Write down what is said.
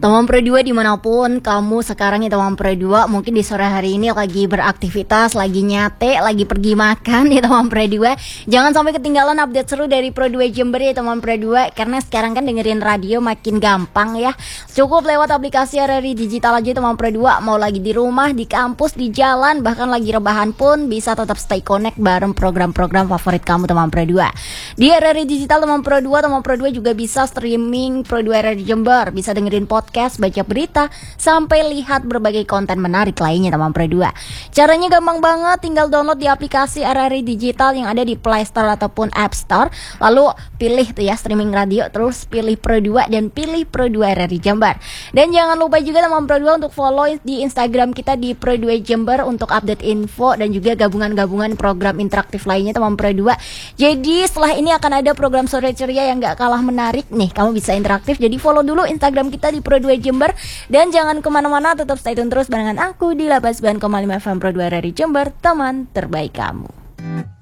Teman Pro 2 dimanapun kamu sekarang ya teman Pro 2, mungkin di sore hari ini lagi beraktivitas, lagi nyate, lagi pergi makan ya teman Pro 2. Jangan sampai ketinggalan update seru dari Pro 2 Jember ya teman Pro 2. Karena sekarang kan dengerin radio makin gampang ya. Cukup lewat aplikasi RRI Digital aja teman Pro 2. Mau lagi di rumah, di kampus, di jalan, bahkan lagi rebahan pun bisa tetap stay connect bareng program-program favorit kamu teman Pro 2. Di RRI Digital teman Pro 2 juga bisa streaming Pro 2 RRI Jember, bisa dengerin podcast, baca berita, sampai lihat berbagai konten menarik lainnya teman Pro 2. Caranya gampang banget, tinggal download di aplikasi RRI Digital yang ada di Play Store ataupun App Store. Lalu pilih tuh ya streaming radio, terus pilih Pro 2 dan pilih Pro 2 RRI Jember. Dan jangan lupa juga teman Pro 2 untuk follow di Instagram kita di Pro 2 Jember untuk update info dan juga gabungan-gabungan program interaktif lainnya teman Pro 2. Jadi setelah ini akan ada program sore ceria yang gak kalah menarik nih, kamu bisa interaktif. Jadi follow dulu Instagram kita di Pro 2 Jember. Dan jangan kemana-mana, tetap stay tune terus barengan aku di 89,5 FM Pro 2 RRI Jember, teman terbaik kamu.